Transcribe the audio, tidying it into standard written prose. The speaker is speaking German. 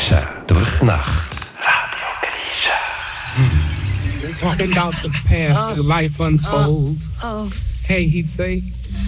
Griechen durch die Nacht. Talking about the past, the life unfolds. Hey, he'd say,